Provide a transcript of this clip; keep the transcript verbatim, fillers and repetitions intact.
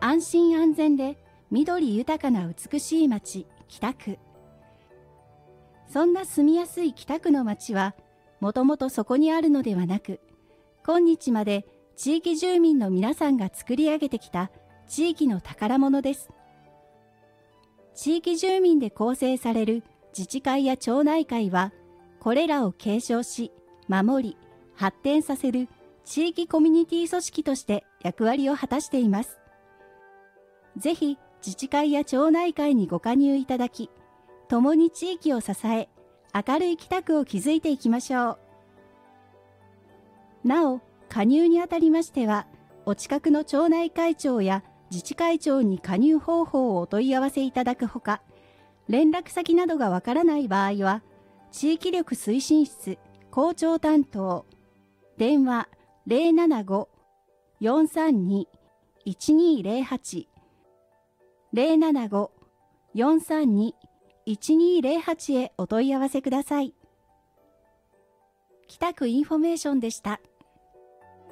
安心安全で緑豊かな美しい町、北区。そんな住みやすい北区の町は、もともとそこにあるのではなく、今日まで地域住民の皆さんが作り上げてきた地域の宝物です。地域住民で構成される自治会や町内会は、これらを継承し、守り、発展させる地域コミュニティ組織として役割を果たしています。ぜひ自治会や町内会にご加入いただき、共に地域を支え、明るい北区を築いていきましょう。なお、加入にあたりましては、お近くの町内会長や自治会長に加入方法をお問い合わせいただくほか、連絡先などがわからない場合は、地域力推進室校長担当、電話 ゼロななご よんさんに いちにゼロはち ゼロななご よんさんに いちにゼロはちへお問い合わせください。北区インフォメーションでした。